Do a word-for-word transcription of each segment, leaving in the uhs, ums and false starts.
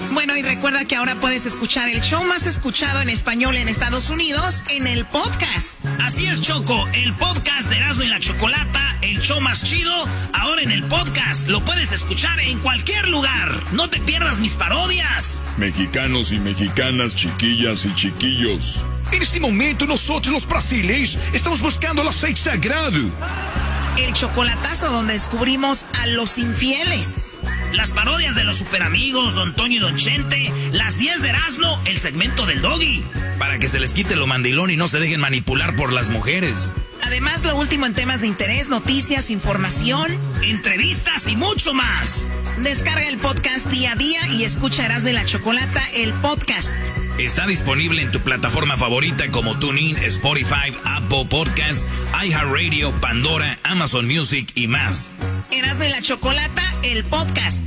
Bueno, y recuerda que ahora puedes escuchar el show más escuchado en español en Estados Unidos en el podcast. Así es, Choco, el podcast de Erasmo y la Chocolata, el show más chido, ahora en el podcast. Lo puedes escuchar en cualquier lugar. No te pierdas mis parodias. Mexicanos y mexicanas, chiquillas y chiquillos. En este momento nosotros los brasileños estamos buscando el aceite sagrado. El chocolatazo donde descubrimos a los infieles. Las parodias de los superamigos, Don Toño y Don Chente. Las diez de Erasmo, el segmento del Doggy. Para que se les quite lo mandilón y no se dejen manipular por las mujeres. Además, lo último en temas de interés, noticias, información, entrevistas y mucho más. Descarga el podcast día a día y escucha Erasmo y la Chocolata, el podcast. Está disponible en tu plataforma favorita como TuneIn, Spotify, Apple Podcasts, iHeartRadio, Pandora, Amazon Music y más. Erasmo y la Chocolata, el podcast.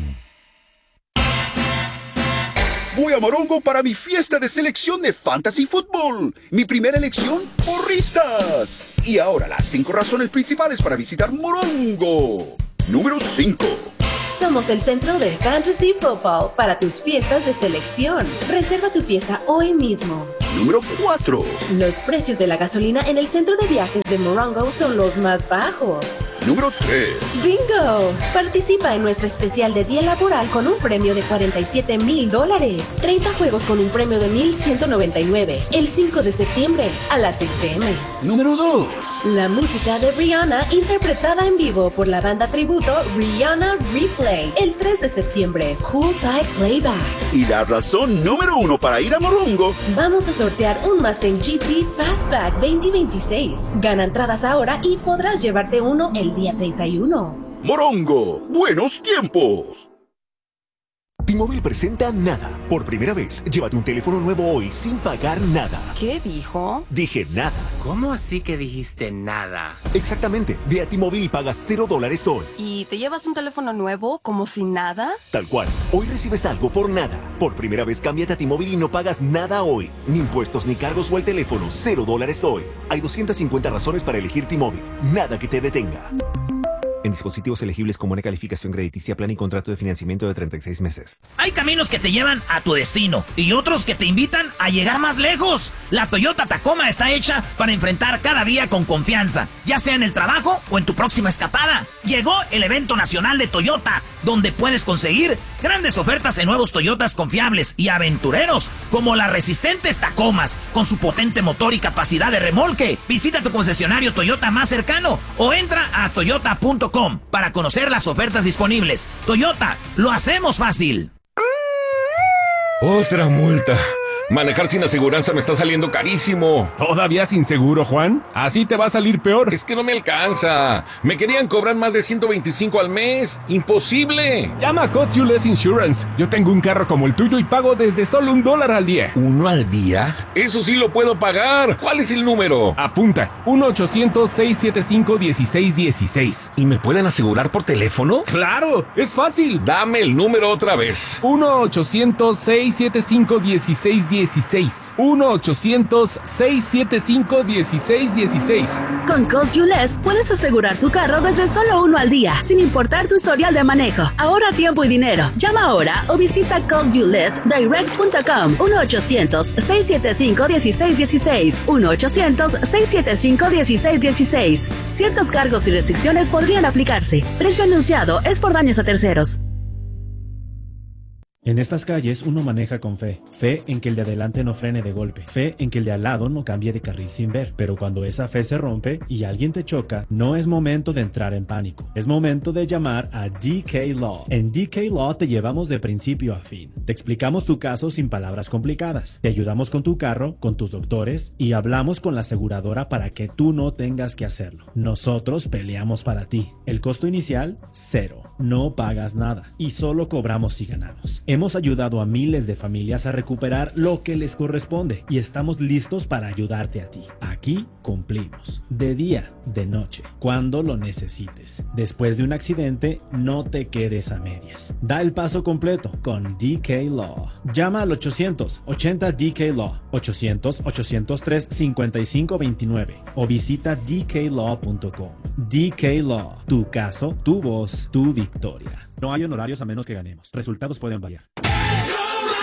Voy a Morongo para mi fiesta de selección de Fantasy Football. Mi primera elección, porristas. Y ahora las cinco razones principales para visitar Morongo. Número cinco. Somos el centro de Fantasy Football para tus fiestas de selección. Reserva tu fiesta hoy mismo. Número cuatro. Los precios de la gasolina en el centro de viajes de Morongo son los más bajos. Número tres. ¡Bingo! Participa en nuestra especial de día laboral con un premio de cuarenta y siete mil dólares. treinta juegos con un premio de mil ciento noventa y nueve. El cinco de septiembre a las seis p m Número dos. La música de Rihanna interpretada en vivo por la banda tributo Rihanna Replay. El tres de septiembre, Poolside Playback. Y la razón número uno para ir a Morongo. Vamos a sortear un Mustang G T Fastback veinte veintiséis. Gana entradas ahora y podrás llevarte uno el día treinta y uno. Morongo, buenos tiempos. T-Mobile presenta Nada. Por primera vez, llévate un teléfono nuevo hoy sin pagar nada. ¿Qué dijo? Dije nada. ¿Cómo así que dijiste nada? Exactamente. Ve a T-Mobile y pagas cero dólares hoy. ¿Y te llevas un teléfono nuevo como sin nada? Tal cual. Hoy recibes algo por nada. Por primera vez, cámbiate a T-Mobile y no pagas nada hoy. Ni impuestos ni cargos o el teléfono. Cero dólares hoy. Hay doscientas cincuenta razones para elegir T-Mobile. Nada que te detenga. En dispositivos elegibles con buena calificación crediticia, plan y contrato de financiamiento de treinta y seis meses. Hay caminos que te llevan a tu destino y otros que te invitan a llegar más lejos. La Toyota Tacoma está hecha para enfrentar cada día con confianza, ya sea en el trabajo o en tu próxima escapada. Llegó el evento nacional de Toyota, donde puedes conseguir grandes ofertas en nuevos Toyotas confiables y aventureros, como las resistentes Tacomas, con su potente motor y capacidad de remolque. Visita tu concesionario Toyota más cercano o entra a toyota punto com para conocer las ofertas disponibles. Toyota, lo hacemos fácil. Otra multa. Manejar sin aseguranza me está saliendo carísimo. ¿Todavía sin seguro, Juan? Así te va a salir peor. Es que no me alcanza. Me querían cobrar más de ciento veinticinco al mes. ¡Imposible! Llama a Cost You Less Insurance. Yo tengo un carro como el tuyo y pago desde solo un dólar al día. ¿Uno al día? Eso sí lo puedo pagar. ¿Cuál es el número? Apunta. uno ochocientos, seiscientos setenta y cinco, dieciséis dieciséis. ¿Y me pueden asegurar por teléfono? ¡Claro! ¡Es fácil! Dame el número otra vez. uno ochocientos, seiscientos setenta y cinco, dieciséis dieciséis. uno ochocientos, seiscientos setenta y cinco, dieciséis dieciséis. Con Cost You Less puedes asegurar tu carro desde solo uno al día, sin importar tu historial de manejo. Ahorra tiempo y dinero. Llama ahora o visita cost you less direct punto com. uno ochocientos, seiscientos setenta y cinco, dieciséis dieciséis. uno ochocientos, seiscientos setenta y cinco, dieciséis dieciséis. Ciertos cargos y restricciones podrían aplicarse. Precio anunciado es por daños a terceros. En estas calles uno maneja con fe, fe en que el de adelante no frene de golpe, fe en que el de al lado no cambie de carril sin ver, pero cuando esa fe se rompe y alguien te choca, no es momento de entrar en pánico, es momento de llamar a D K Law. En D K Law te llevamos de principio a fin, te explicamos tu caso sin palabras complicadas, te ayudamos con tu carro, con tus doctores y hablamos con la aseguradora para que tú no tengas que hacerlo. Nosotros peleamos para ti, el costo inicial, cero, no pagas nada y solo cobramos si ganamos. Hemos ayudado a miles de familias a recuperar lo que les corresponde y estamos listos para ayudarte a ti. Aquí cumplimos, de día, de noche, cuando lo necesites. Después de un accidente, no te quedes a medias. Da el paso completo con D K Law. Llama al ochocientos, ochenta D K Law, ochocientos, ochocientos tres, cincuenta y cinco veintinueve o visita d k law punto com. D K Law, tu caso, tu voz, tu victoria. No hay honorarios a menos que ganemos. Resultados pueden variar.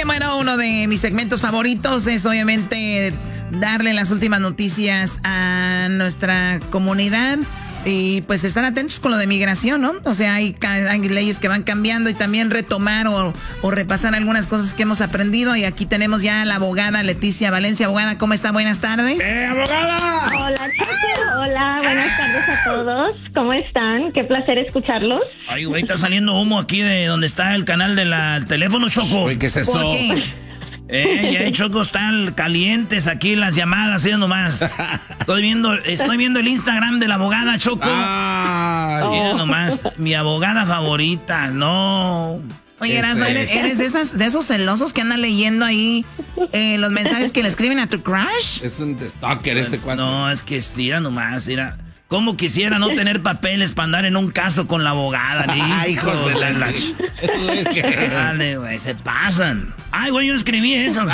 bien, bueno, uno de mis segmentos favoritos es obviamente darle las últimas noticias a nuestra comunidad. Y pues estar atentos con lo de migración, ¿no? O sea, hay, hay leyes que van cambiando y también retomar o, o repasar algunas cosas que hemos aprendido. Y aquí tenemos ya a la abogada Leticia Valencia. Abogada, ¿cómo está? Buenas tardes. ¡Eh, abogada! Hola, Choco. Hola, buenas tardes a todos. ¿Cómo están? Qué placer escucharlos. Ay, güey, está saliendo humo aquí de donde está el canal del teléfono, Choco. Uy, ¿qué es eso? ¿Por qué? Eh, ya, Choco, están calientes aquí las llamadas, ¿sí nomás? Estoy viendo, estoy viendo el Instagram de la abogada, Choco. Ah, Mira oh. nomás, mi abogada favorita, no. Oye, Erasmo, ¿eres, eres de, esas, de esos celosos que andan leyendo ahí eh, los mensajes que le escriben a tu crush? Es un stalker este Pues, cuate. No, es que mira nomás, mira. ¿Cómo quisiera no tener papeles para andar en un caso con la abogada? Ay, hijos de la... la... Eso es que... Dale, güey, se pasan. Ay, güey, yo no escribí eso.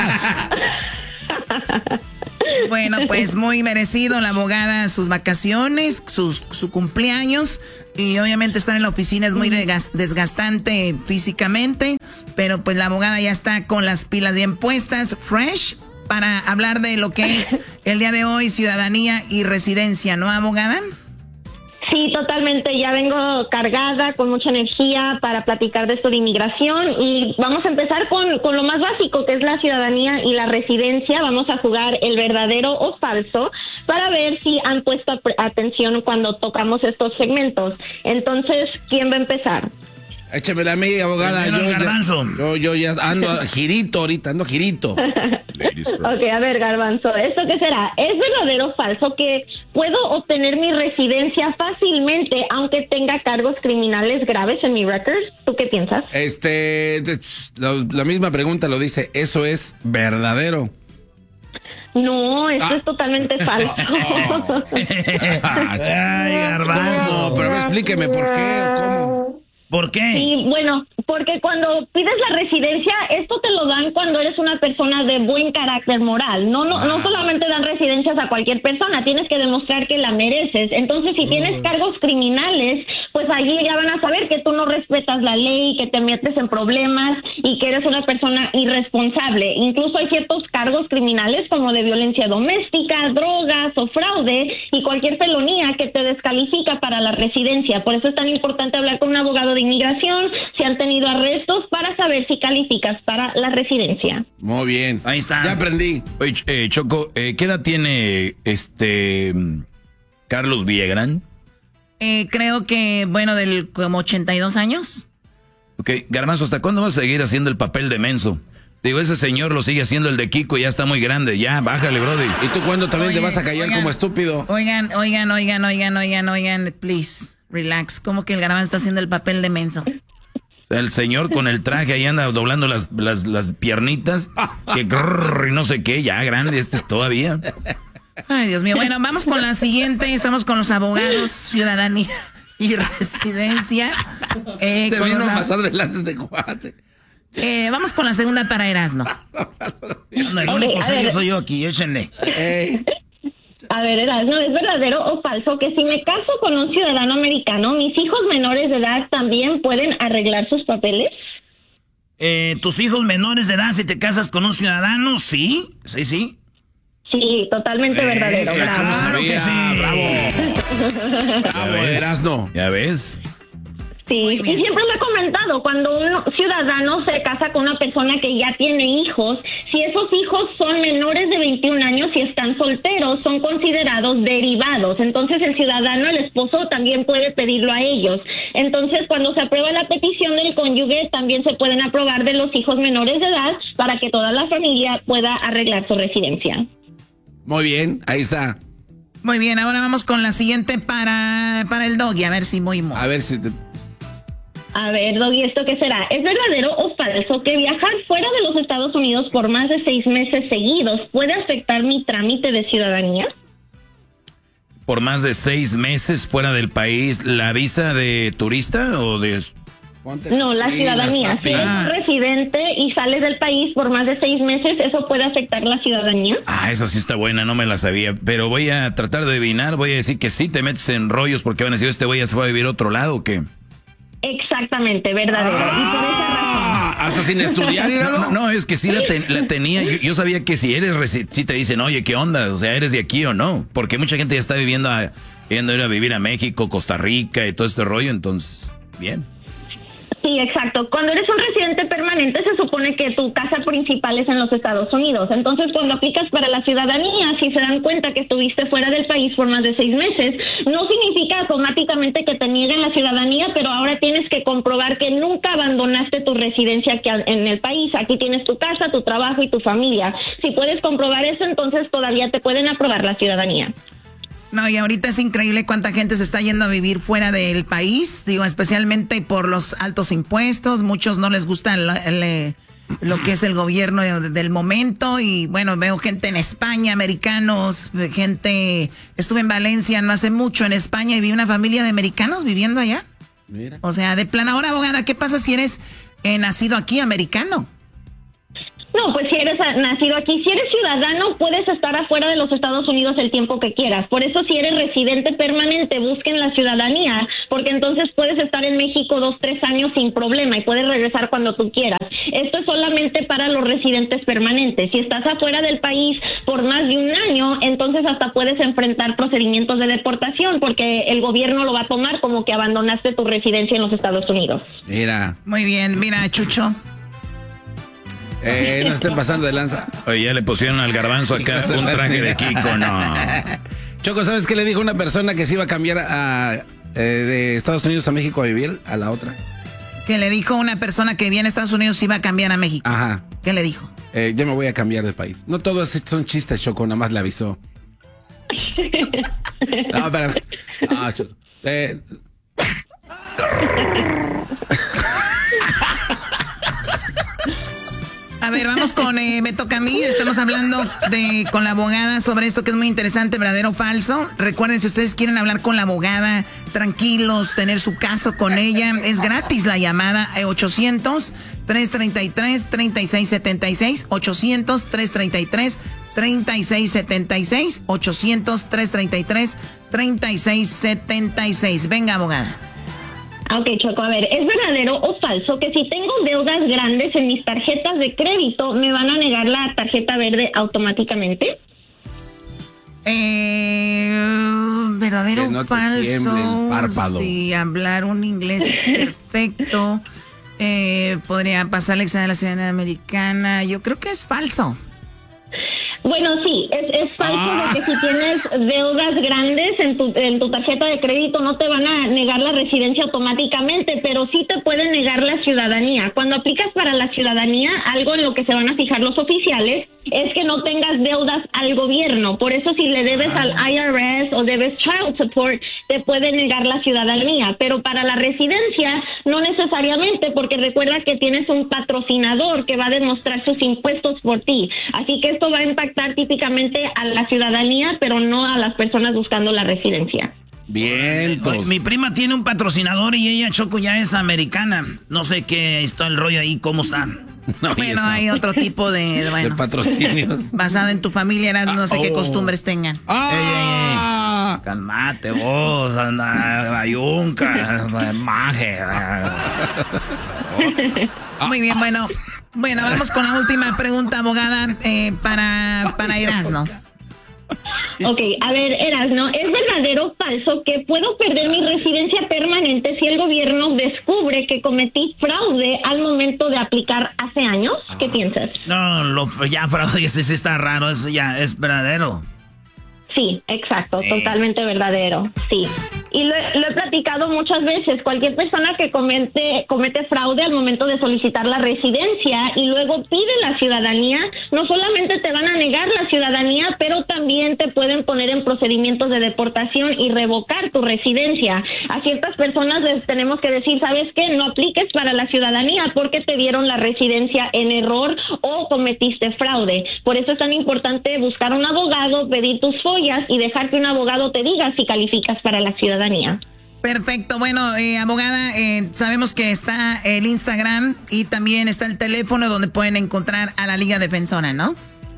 Bueno, pues muy merecido la abogada, sus vacaciones, sus, su cumpleaños. Y obviamente estar en la oficina es muy desgastante físicamente. Pero pues la abogada ya está con las pilas bien puestas, fresh, para hablar de lo que es el día de hoy, ciudadanía y residencia, ¿no, abogada? Sí, totalmente. Ya vengo cargada, con mucha energía para platicar de esto de inmigración. Y vamos a empezar con, con lo más básico, que es la ciudadanía y la residencia. Vamos a jugar el verdadero o falso para ver si han puesto atención cuando tocamos estos segmentos. Entonces, ¿quién va a empezar? Échemela a mí, abogada. Yo ya, yo, yo ya ando girito ahorita, ando girito. Ok, a ver, Garbanzo, ¿esto qué será? ¿Es verdadero o falso que puedo obtener mi residencia fácilmente aunque tenga cargos criminales graves en mi record? ¿Tú qué piensas? Este, la, la misma pregunta lo dice, ¿eso es verdadero? No, eso ah. es totalmente falso. Ay, Garbanzo. No, pero explíqueme por qué o cómo. ¿Por qué? Sí, bueno, porque cuando pides la residencia, esto te lo dan cuando eres una persona de buen carácter moral. No, no, no solamente dan residencias a cualquier persona, tienes que demostrar que la mereces. Entonces, si tienes cargos criminales, pues allí ya van a saber que tú no respetas la ley, que te metes en problemas y que eres una persona irresponsable. Incluso hay ciertos cargos criminales como de violencia doméstica, drogas o fraude y cualquier felonía que te descalifica para la residencia. Por eso es tan importante hablar con un abogado de inmigración, si han tenido arrestos, para saber si calificas para la residencia. Muy bien. Ahí está. Ya aprendí. Oye, eh, Choco, eh, ¿qué edad tiene este Carlos Villagrán? Eh, creo que, bueno, del como ochenta y dos años. Ok, Garbanzo, ¿hasta cuándo vas a seguir haciendo el papel de menso? Digo, ese señor lo sigue haciendo el de Kiko y ya está muy grande. Ya, bájale, brody. ¿Y tú cuándo también Oye, te vas a callar oigan, como estúpido? Oigan, oigan, oigan, oigan, oigan, oigan, please, relax. ¿Cómo que el Garbanzo está haciendo el papel de menso? O sea, el señor con el traje ahí anda doblando las, las, las piernitas. Que grrr, y no sé qué, ya grande este todavía. Ay, Dios mío. Bueno, vamos con la siguiente. Estamos con los abogados, ciudadanía y residencia. Eh, Te vino los, a pasar delante de cuate. Eh, vamos con la segunda para Erasmo. No, el único serio soy yo aquí, échenle. Hey. A ver, Erasmo, ¿es verdadero o falso que si me caso con un ciudadano americano, mis hijos menores de edad también pueden arreglar sus papeles? Eh, ¿Tus hijos menores de edad, si te casas con un ciudadano? Sí, sí, sí. Sí, totalmente eh, verdadero. Bravo. Claro que sí. Bravo. Bravo, Erasmo. ¿Ya ves? Sí, y siempre lo he comentado, cuando un ciudadano se casa con una persona que ya tiene hijos, si esos hijos son menores de veintiún años y están solteros, son considerados derivados. Entonces el ciudadano, el esposo, también puede pedirlo a ellos. Entonces cuando se aprueba la petición del cónyuge, también se pueden aprobar de los hijos menores de edad para que toda la familia pueda arreglar su residencia. Muy bien, ahí está. Muy bien, ahora vamos con la siguiente para, para el Doggy, a ver si muy... muy. A ver si te... A ver, Doggy, ¿esto qué será? ¿Es verdadero o falso que viajar fuera de los Estados Unidos por más de seis meses seguidos puede afectar mi trámite de ciudadanía? ¿Por más de seis meses fuera del país, la visa de turista o de...? No, la ciudadanía. Si eres un residente y sales del país por más de seis meses, ¿eso puede afectar la ciudadanía? Ah, esa sí está buena, no me la sabía. Pero voy a tratar de adivinar, voy a decir que sí, te metes en rollos porque van a decir, este güey ya se va a vivir a otro lado o qué. Exactamente, verdadero. Ah, y por esa razón. A pasa sin estudiar? No, no, no, es que sí la, ten, la tenía. Yo, yo sabía que si eres, si te dicen, oye, ¿qué onda? O sea, ¿eres de aquí o no? Porque mucha gente ya está viviendo, a, yendo a ir a vivir a México, Costa Rica y todo este rollo, entonces, bien. Sí, exacto. Cuando eres un residente permanente se supone que tu casa principal es en los Estados Unidos. Entonces, cuando aplicas para la ciudadanía, si se dan cuenta que estuviste fuera del país por más de seis meses, no significa automáticamente que te nieguen la ciudadanía, pero ahora tienes que comprobar que nunca abandonaste tu residencia aquí en el país. Aquí tienes tu casa, tu trabajo y tu familia. Si puedes comprobar eso, entonces todavía te pueden aprobar la ciudadanía. No, y ahorita es increíble cuánta gente se está yendo a vivir fuera del país, digo, especialmente por los altos impuestos. Muchos no les gusta el, el, lo que es el gobierno del momento. Y bueno, veo gente en España, americanos, gente... Estuve en Valencia no hace mucho, en España, y vi una familia de americanos viviendo allá. Mira. O sea, de plan, ahora, abogada, ¿qué pasa si eres eh, nacido aquí, americano? No, pues si eres nacido aquí, si eres ciudadano, puedes estar afuera de los Estados Unidos el tiempo que quieras. Por eso, si eres residente permanente, busquen la ciudadanía, porque entonces puedes estar en México dos, tres años sin problema y puedes regresar cuando tú quieras. Esto es solamente para los residentes permanentes. Si estás afuera del país por más de un año, entonces hasta puedes enfrentar procedimientos de deportación, porque el gobierno lo va a tomar como que abandonaste tu residencia en los Estados Unidos. Mira. Muy bien, mira, Chucho. Eh, no estén pasando de lanza. Oye, ya le pusieron al garbanzo acá un traje de Kiko, no. Choco, ¿sabes qué le dijo una persona que se iba a cambiar a, eh, de Estados Unidos a México a vivir a la otra? Que le dijo una persona que vivía en Estados Unidos iba a cambiar a México. Ajá. ¿Qué le dijo? Eh, yo me voy a cambiar de país. No todos son chistes, Choco, nada más le avisó. No, espérame. Ah, Choco. Eh... A ver, vamos con, eh, me toca a mí, estamos hablando de con la abogada sobre esto que es muy interesante, verdadero o falso. Recuerden, si ustedes quieren hablar con la abogada, tranquilos, tener su caso con ella, es gratis la llamada ochocientos, tres treinta y tres, treinta y seis setenta y seis, ochocientos, tres treinta y tres, treinta y seis setenta y seis, ochocientos, tres treinta y tres, treinta y seis setenta y seis. Venga, abogada. Ok, Choco, a ver, ¿es verdadero o falso que si tengo deudas grandes en mis tarjetas de crédito, me van a negar la tarjeta verde automáticamente? Eh, ¿Verdadero o no falso? Sí, hablar un inglés perfecto. Eh, podría pasar el examen de la ciudadanía americana. Yo creo que es falso. Bueno, sí, es, es falso ah. de que si tienes deudas grandes en tu, en tu tarjeta de crédito no te van a negar la residencia automáticamente, pero sí te pueden negar la ciudadanía. Cuando aplicas para la ciudadanía, algo en lo que se van a fijar los oficiales es que no tengas deudas al gobierno. Por eso si le debes ah. al I R S o debes child support, te pueden negar la ciudadanía. Pero para la residencia no necesariamente, porque recuerda que tienes un patrocinador que va a demostrar sus impuestos por ti. Así que esto va a impactar típicamente a la ciudadanía, pero no a las personas buscando la residencia. Bien, pues. Mi prima tiene un patrocinador y ella, Choco, ya es americana. No sé qué está el rollo ahí, cómo están. No, bueno, hay otro tipo de, bueno, de patrocinios. Basado en tu familia, no sé ah, oh. qué costumbres tengan. Ah. Ey, ey, ey. Calmate vos, anda, bayunca, maje. Muy bien, bueno. Bueno, vamos con la última pregunta, abogada, eh, para, para Erasno. Ok, a ver, Erasno, ¿es verdadero o falso que puedo perder mi residencia permanente si el gobierno descubre que cometí fraude al momento de aplicar hace años? ¿Qué piensas? No, lo, ya fraude, ese sí está raro, eso ya es verdadero. Sí, exacto, sí. Totalmente verdadero, sí. Y lo, lo he platicado muchas veces, cualquier persona que comete, comete fraude al momento de solicitar la residencia y luego pide la ciudadanía, no solamente te van a negar la ciudadanía, pero también te pueden poner en procedimientos de deportación y revocar tu residencia. A ciertas personas les tenemos que decir, ¿sabes qué? No apliques para la ciudadanía porque te dieron la residencia en error o cometiste fraude. Por eso es tan importante buscar un abogado, pedir tus follas y dejar que un abogado te diga si calificas para la ciudadanía. Perfecto, bueno, eh, abogada, eh, sabemos que está el Instagram y también está el teléfono donde pueden encontrar a la Liga Defensora, ¿no?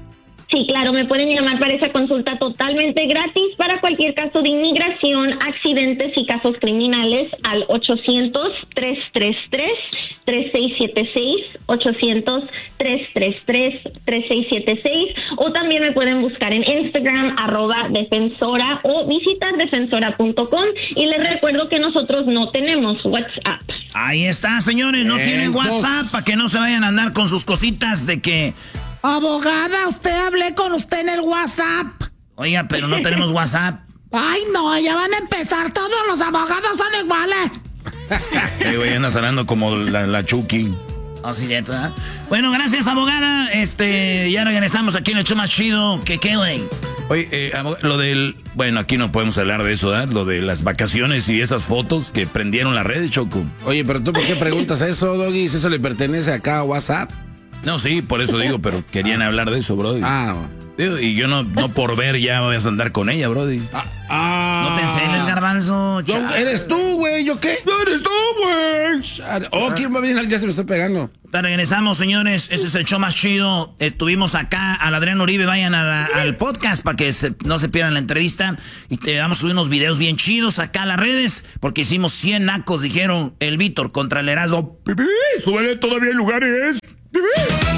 Sí, claro, me pueden llamar para esa consulta totalmente gratis para cualquier caso de inmigración, accidentes y casos criminales al ochocientos, tres tres tres, tres seis siete seis, ochocientos, tres tres tres, tres seis siete seis, o también me pueden buscar en Instagram, arroba defensora, o visitar defensora punto com, y les recuerdo que nosotros no tenemos WhatsApp. Ahí está, señores, no Eh, tienen dos. WhatsApp para que no se vayan a andar con sus cositas de que... Abogada, usted hablé con usted en el WhatsApp. Oiga, pero no tenemos WhatsApp. Ay, no, ya van a empezar. Todos los abogados son iguales. Eh, güey, andas hablando como la, la Chucky. Así de eso, ¿eh? Bueno, gracias, abogada. Este, ya regresamos aquí en el show más chido. ¿Qué, qué, güey? Oye, eh, abog- lo del... Bueno, aquí no podemos hablar de eso, ¿eh? Lo de las vacaciones y esas fotos que prendieron la red, Choco. Oye, pero tú, ¿por qué preguntas eso, Doggy? Si eso le pertenece acá a WhatsApp. No, sí, por eso digo, pero querían hablar de eso, brody. Ah, Digo, y yo no, no por ver ya vas a andar con ella, brody. ah. No te enceles, garbanzo. Yo- eres tú, güey, ¿yo qué? ¡Eres tú, güey! Oh, ¿quién va a venir? Ya se me está pegando. Ya regresamos, señores. Este es el show más chido. Estuvimos acá al Adrián Uribe. Vayan a la- al podcast para que se- no se pierdan la entrevista. Y te vamos a subir unos videos bien chidos acá a las redes. Porque hicimos cien nacos, dijeron el Víctor contra el Erasmo. Súbele, todavía hay lugares.